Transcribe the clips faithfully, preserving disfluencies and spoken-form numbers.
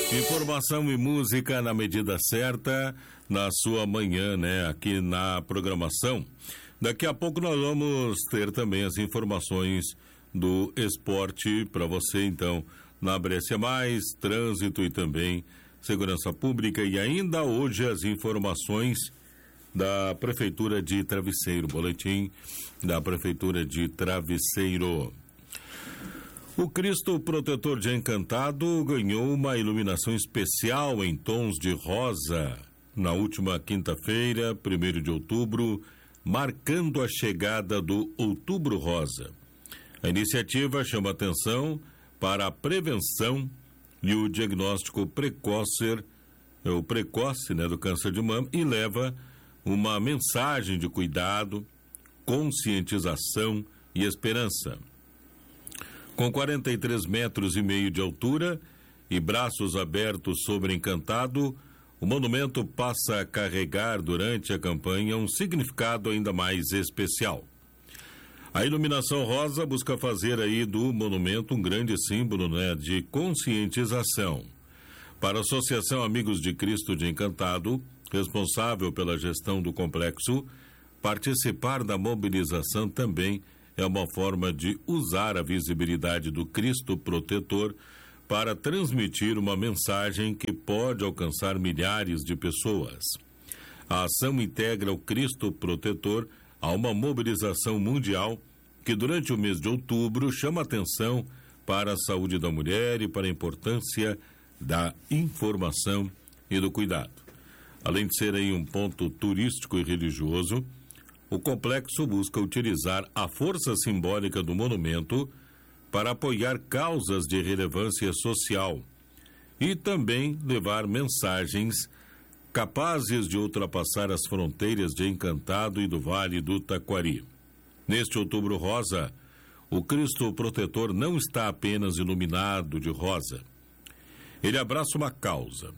Informação e música na medida certa na sua manhã, né? Aqui na programação. Daqui a pouco nós vamos ter também as informações do esporte para você, então, na Brescia Mais, trânsito e também segurança pública, e ainda hoje as informações da Prefeitura de Travesseiro, boletim da Prefeitura de Travesseiro. O Cristo Protetor de Encantado ganhou uma iluminação especial em tons de rosa na última quinta-feira, primeiro de outubro, marcando a chegada do Outubro Rosa. A iniciativa chama atenção para a prevenção e o diagnóstico precoce, o precoce, né, do câncer de mama, e leva uma mensagem de cuidado, conscientização e esperança. Com quarenta e três metros e meio de altura e braços abertos sobre Encantado, o monumento passa a carregar durante a campanha um significado ainda mais especial. A iluminação rosa busca fazer aí do monumento um grande símbolo, né, de conscientização. Para a Associação Amigos de Cristo de Encantado, responsável pela gestão do complexo, participar da mobilização também é uma forma de usar a visibilidade do Cristo Protetor para transmitir uma mensagem que pode alcançar milhares de pessoas. A ação integra o Cristo Protetor a uma mobilização mundial que durante o mês de outubro chama atenção para a saúde da mulher e para a importância da informação e do cuidado. Além de ser aí um ponto turístico e religioso, o complexo busca utilizar a força simbólica do monumento para apoiar causas de relevância social e também levar mensagens capazes de ultrapassar as fronteiras de Encantado e do Vale do Taquari. Neste Outubro Rosa, o Cristo Protetor não está apenas iluminado de rosa. Ele abraça uma causa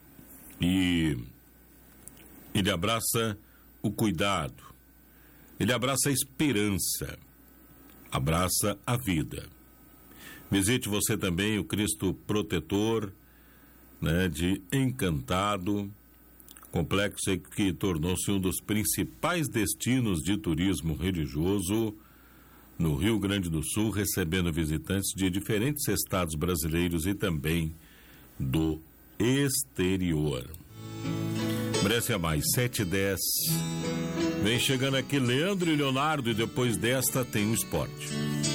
e ele abraça o cuidado, ele abraça a esperança, abraça a vida. Visite você também o Cristo Protetor, né, de Encantado, complexo que tornou-se um dos principais destinos de turismo religioso no Rio Grande do Sul, recebendo visitantes de diferentes estados brasileiros e também do exterior. Brescia Mais, sete e dez. Vem chegando aqui Leandro e Leonardo, e depois desta tem o esporte.